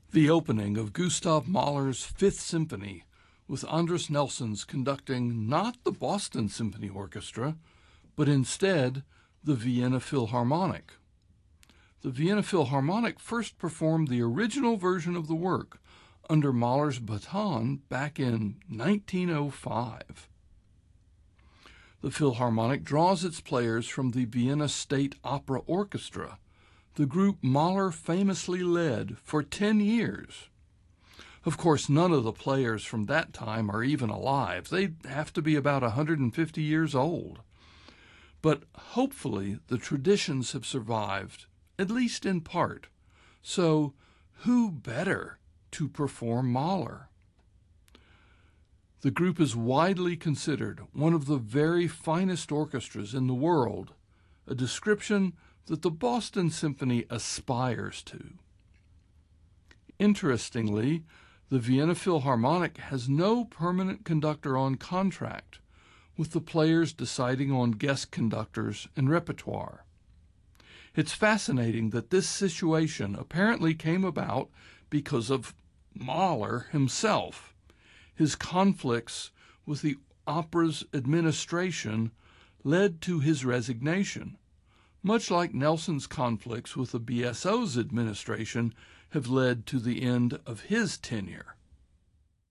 The opening of Gustav Mahler's Fifth Symphony, with Andris Nelsons conducting not the Boston Symphony Orchestra, but instead the Vienna Philharmonic. The Vienna Philharmonic first performed the original version of the work under Mahler's baton back in 1905. The Philharmonic draws its players from the Vienna State Opera Orchestra, the group Mahler famously led for 10 years. Of course, none of the players from that time are even alive. They have to be about 150 years old. But hopefully the traditions have survived, at least in part. So who better to perform Mahler? The group is widely considered one of the very finest orchestras in the world, a description that the Boston Symphony aspires to. Interestingly, the Vienna Philharmonic has no permanent conductor on contract, with the players deciding on guest conductors and repertoire. It's fascinating that this situation apparently came about because of Mahler himself. His conflicts with the opera's administration led to his resignation, much like Nelson's conflicts with the BSO's administration have led to the end of his tenure.